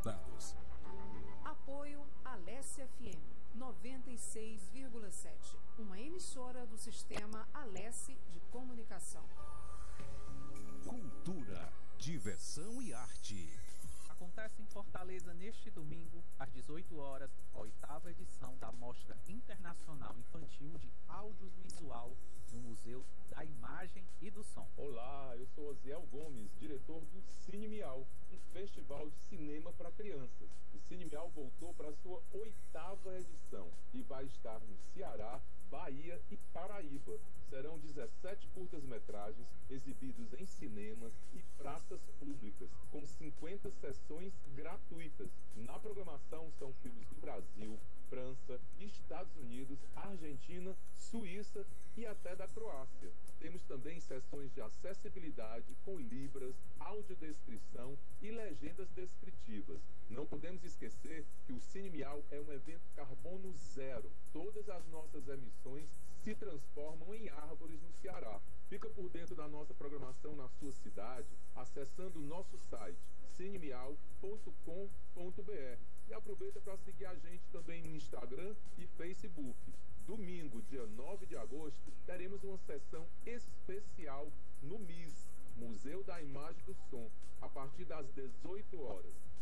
resultados. Apoio Alesse FM 96,7, uma emissora do sistema Alesse de comunicação. Cultura, diversão e arte. Acontece em Fortaleza neste domingo, às 18 horas, a 8ª edição da Mostra Internacional Infantil de Audiovisual no Museu da Imagem e do Som. Olá, eu sou Osiel Gomes, diretor do Cine Miau, um festival de cinema para crianças. O Cine Miau voltou para a sua 8ª edição e vai estar no Ceará, Bahia e Paraíba. Serão 17 curtas-metragens exibidos em cinemas e praças públicas, com 50 sessões gratuitas. Na programação são filmes do Brasil, França, Estados Unidos, Argentina, Suíça e até da Croácia. Temos também sessões de acessibilidade com libras, audiodescrição e legendas descritivas. Não podemos esquecer que o Cine Miau é um evento carbono zero. Todas as nossas emissões se transformam em árvores no Ceará. Fica por dentro da nossa programação na sua cidade, acessando o nosso site cinemiau.com.br e aproveita para seguir a gente também no Instagram e Facebook. Domingo, dia 9 de agosto, teremos uma sessão especial no MIS, Museu da Imagem e do Som, a partir das 18 horas.